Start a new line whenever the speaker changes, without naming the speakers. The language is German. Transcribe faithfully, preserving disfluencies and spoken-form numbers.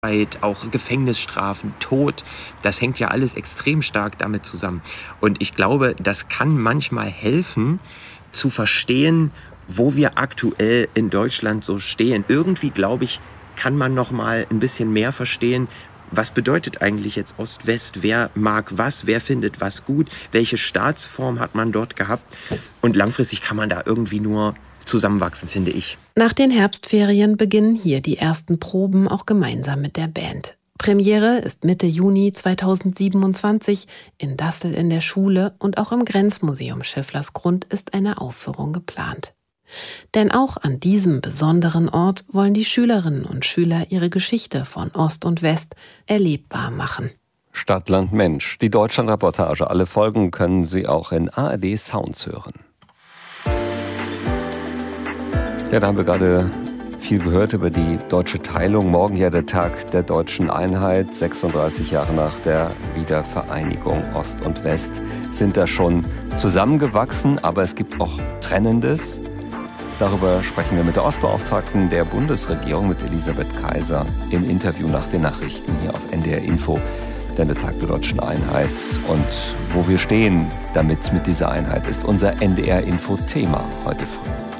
auch Gefängnisstrafen, Tod, das hängt ja alles extrem stark damit zusammen. Und ich glaube, das kann manchmal helfen, zu verstehen, wo wir aktuell in Deutschland so stehen. Irgendwie, glaube ich, kann man noch mal ein bisschen mehr verstehen, was bedeutet eigentlich jetzt Ost-West, wer mag was, wer findet was gut, welche Staatsform hat man dort gehabt. Und langfristig kann man da irgendwie nur zusammenwachsen, finde ich.
Nach den Herbstferien beginnen hier die ersten Proben auch gemeinsam mit der Band. Premiere ist Mitte Juni zweitausendsiebenundzwanzig in Dassel in der Schule und auch im Grenzmuseum Schäfflersgrund ist eine Aufführung geplant. Denn auch an diesem besonderen Ort wollen die Schülerinnen und Schüler ihre Geschichte von Ost und West erlebbar machen.
Stadt, Land, Mensch, die Deutschlandreportage. Alle Folgen können Sie auch in A R D Sounds hören. Ja, da haben wir gerade viel gehört über die deutsche Teilung. Morgen ja der Tag der deutschen Einheit. sechsunddreißig Jahre nach der Wiedervereinigung Ost und West sind da schon zusammengewachsen, aber es gibt auch Trennendes. Darüber sprechen wir mit der Ostbeauftragten der Bundesregierung, mit Elisabeth Kaiser, im Interview nach den Nachrichten hier auf N D R Info. Denn der Tag der deutschen Einheit und wo wir stehen damit mit dieser Einheit ist unser N D R Info Thema heute früh.